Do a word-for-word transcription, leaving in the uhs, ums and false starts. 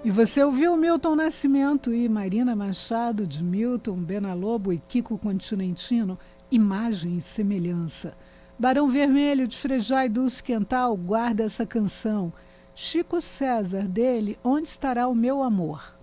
E você ouviu Milton Nascimento e Marina Machado, de Milton, Bena Lobo e Kiko Continentino, Imagem e Semelhança. Barão Vermelho, de Frejá e Dulce Quental, Guarda essa canção. Chico César, dele, Onde Estará o Meu Amor.